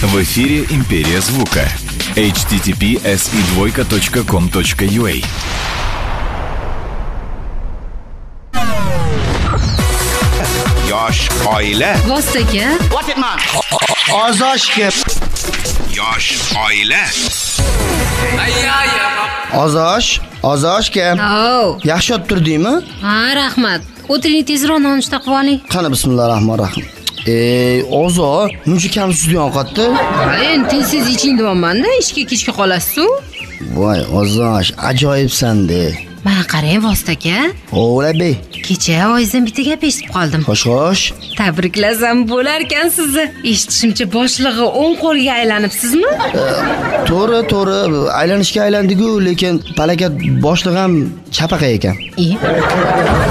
В эфире «Империя звука». https://com.ua. Yosh oila. Vostoka. What it man? Ozoshga. Yosh oila. Ozoshga. Oh. Yaxshi o'tirdingmi? Ha, rahmat. O'tiring tezroq nonushta qilib oling. Qani bismillahirrohmanirrohim. Ozo, muncha kam suzdi yoqatdi. Endi tinsiz iching deyapman-da, ishga kechga qolasiz-ku. Voy, Ozosh, ajoyibsan-de. Mana qarang, Vostoka. O'g'labey. Kecha oyizdan bitta gap eshitib qoldim. Xo'sh. Tabriklasam bo'lar ekan sizni. Eshitishimcha boshlig'i o'ng qo'lga aylanibsizmi? To'g'ri, aylanishga aylandiku, lekin palakat boshliq ham chapaqa ekan.